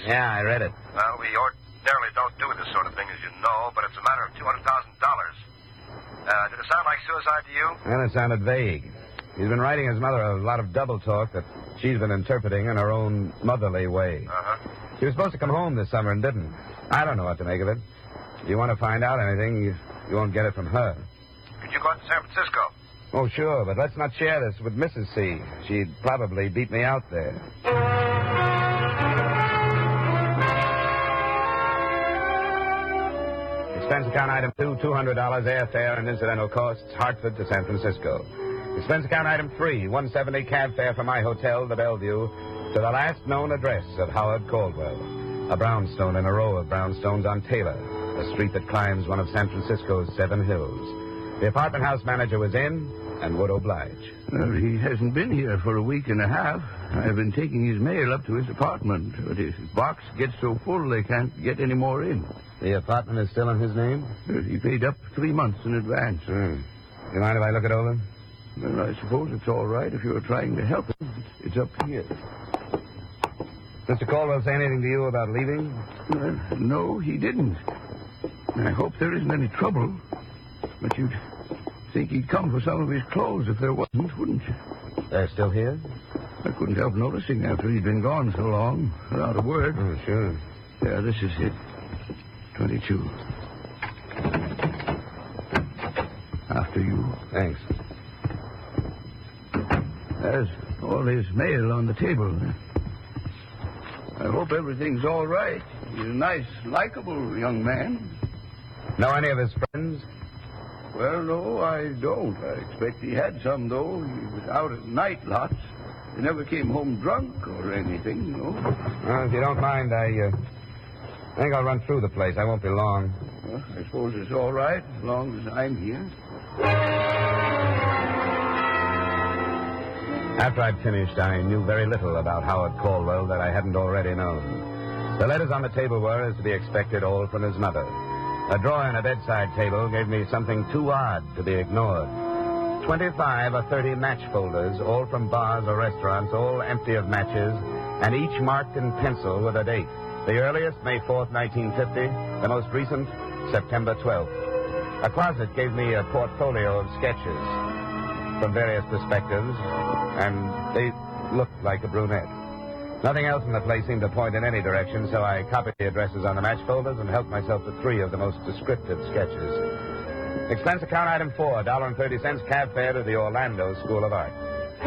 Yeah, I read it. Well, we ordinarily don't do this sort of thing, as you know, but it's a matter of $200,000. Did it sound like suicide to you? Well, it sounded vague. He's been writing his mother a lot of double talk that she's been interpreting in her own motherly way. Uh-huh. She was supposed to come home this summer and didn't. I don't know what to make of it. If you want to find out anything, you won't get it from her. Could you go out to San Francisco? Oh, sure, but let's not share this with Mrs. C. She'd probably beat me out there. Expense account item 2, $200 airfare and incidental costs, Hartford to San Francisco. Expense account item 3, $170 cab fare from my hotel, the Bellevue, to the last known address of Howard Caldwell. A brownstone in a row of brownstones on Taylor, a street that climbs one of San Francisco's 7 hills. The apartment house manager was in and would oblige. Well, he hasn't been here for a week and a half. I've been taking his mail up to his apartment, but his box gets so full they can't get any more in. The apartment is still in his name? He paid up 3 months in advance. You mind if I look it over? Well, I suppose it's all right if you're trying to help him. It's up here. Mr. Caldwell say anything to you about leaving? No, he didn't. I hope there isn't any trouble. But you'd think he'd come for some of his clothes if there wasn't, wouldn't you? They're still here? I couldn't help noticing after he'd been gone so long, without a word. Oh, sure. Yeah, this is it. 22. After you. Thanks. There's all his mail on the table. I hope everything's all right. He's a nice, likable young man. Know any of his friends? Well, no, I don't. I expect he had some, though. He was out at night lots. He never came home drunk or anything, no. Well, if you don't mind, I think I'll run through the place. I won't be long. Well, I suppose it's all right as long as I'm here. After I'd finished, I knew very little about Howard Caldwell that I hadn't already known. The letters on the table were, as to be expected, all from his mother. A drawer in a bedside table gave me something too odd to be ignored. 25 or 30 match folders, all from bars or restaurants, all empty of matches, and each marked in pencil with a date. The earliest, May 4th, 1950. The most recent, September 12th. A closet gave me a portfolio of sketches from various perspectives, and they looked like a brunette. Nothing else in the place seemed to point in any direction, so I copied the addresses on the match folders and helped myself to 3 of the most descriptive sketches. Expense account item 4, $1.30 cab fare to the Orlando School of Art.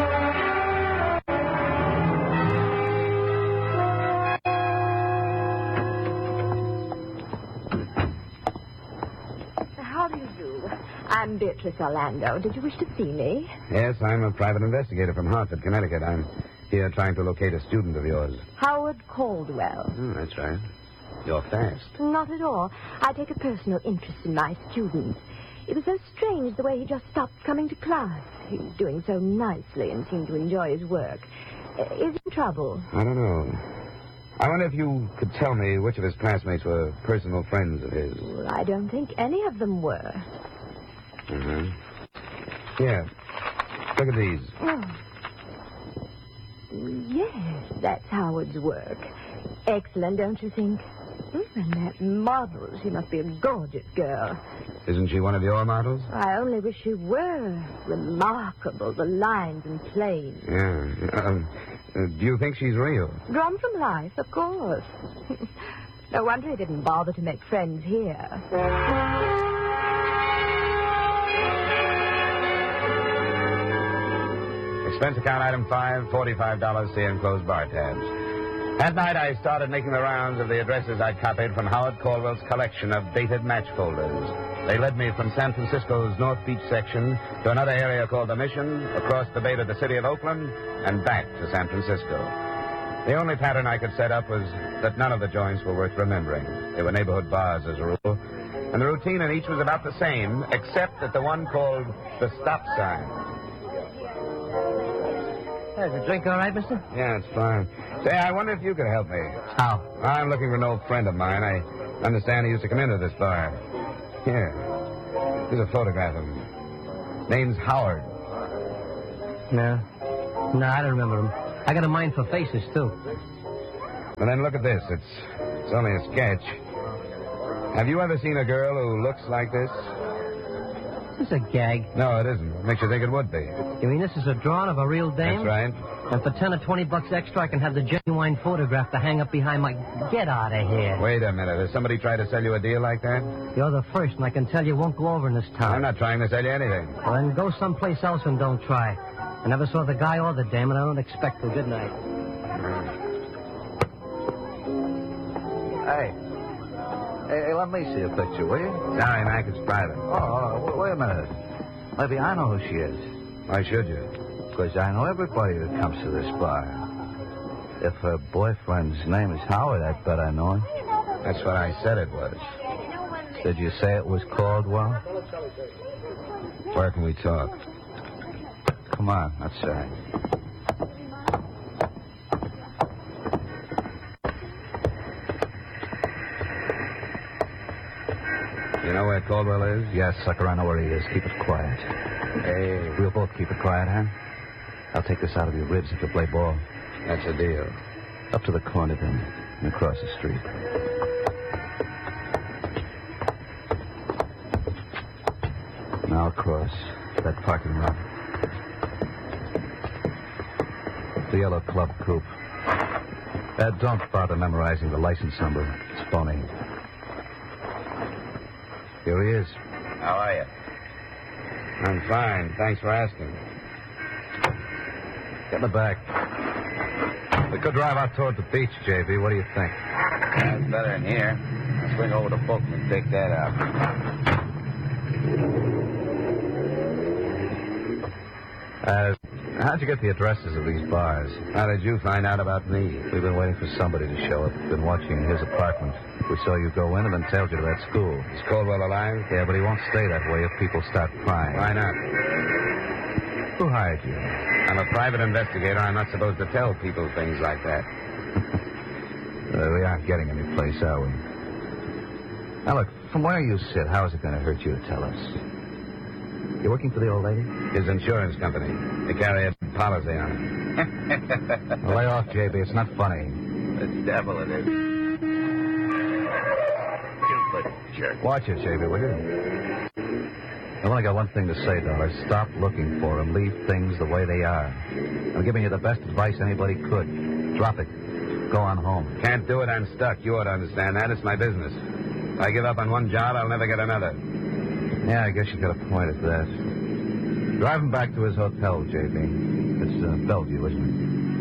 How do you do? I'm Beatrice Orlando. Did you wish to see me? Yes, I'm a private investigator from Hartford, Connecticut. I'm here trying to locate a student of yours. Howard Caldwell. Oh, that's right. You're fast. Not at all. I take a personal interest in my student. It was so strange the way he just stopped coming to class. He was doing so nicely and seemed to enjoy his work. Is he in trouble? I don't know. I wonder if you could tell me which of his classmates were personal friends of his. Well, I don't think any of them were. Here. Look at these. Oh. Yes, that's Howard's work. Excellent, don't you think? And that model, she must be a gorgeous girl. Isn't she one of your models? I only wish she were. Remarkable, the lines and planes. Yeah. Do you think she's real? Drawn from life, of course. No wonder he didn't bother to make friends here. Expense account item 5, $45, see enclosed bar tabs. That night, I started making the rounds of the addresses I'd copied from Howard Caldwell's collection of dated match folders. They led me from San Francisco's North Beach section to another area called the Mission, across the bay to the city of Oakland, and back to San Francisco. The only pattern I could set up was that none of the joints were worth remembering. They were neighborhood bars, as a rule, and the routine in each was about the same, except at the one called the stop sign. Is the drink all right, mister? Yeah, it's fine. Say, I wonder if you could help me. How? I'm looking for an old friend of mine. I understand he used to come into this bar. Here. Here's a photograph of him. Name's Howard. No. No, I don't remember him. I got a mind for faces, too. Well, then look at this. It's only a sketch. Have you ever seen a girl who looks like this? This is a gag. No, it isn't. Makes you think it would be. You mean this is a drawing of a real dame? That's right. And for 10 or 20 bucks extra, I can have the genuine photograph to hang up behind my... Get out of here. Wait a minute. Has somebody tried to sell you a deal like that? You're the first, and I can tell you won't go over in this town. I'm not trying to sell you anything. Well, then go someplace else and don't try. I never saw the guy or the dame, and I don't expect to. Good night. Hey, let me see a picture, will you? Sorry, Mac, it's private. Wait a minute. Maybe I know who she is. Why should you? Because I know everybody that comes to this bar. If her boyfriend's name is Howard, I bet I know him. That's what I said it was. Did you say it was Caldwell? Where can we talk? Come on, outside. You know where Caldwell is? Yes, sucker, I know where he is. Keep it quiet. Hey. We'll both keep it quiet, huh? I'll take this out of your ribs if you play ball. That's a deal. Up to the corner, then, and across the street. Now across that parking lot. The yellow club coupe. Don't bother memorizing the license number. It's phony. Here he is. How are you? I'm fine. Thanks for asking. Get in the back. We could drive out toward the beach, JB. What do you think? It's better in here. I'll swing over to Fulton and take that out. How'd you get the addresses of these bars? How did you find out about me? We've been waiting for somebody to show up. Been watching his apartment. We saw you go in and then tailed you to that school. Is Caldwell alive? Yeah, but he won't stay that way if people start prying. Why not? Who hired you? I'm a private investigator. I'm not supposed to tell people things like that. We aren't getting any place, are we? Now, look, from where you sit, how is it going to hurt you to tell us? You working for the old lady? His insurance company. They carry a policy on it. Well, lay off, JB. It's not funny. The devil it is. Stupid jerk. Watch it, JB, will you? I've only got one thing to say, Dollar. Stop looking for him. Leave things the way they are. I'm giving you the best advice anybody could. Drop it. Go on home. Can't do it. I'm stuck. You ought to understand that. It's my business. If I give up on one job, I'll never get another. Yeah, I guess you got a point at that. Drive him back to his hotel, JB. It's Bellevue, isn't it?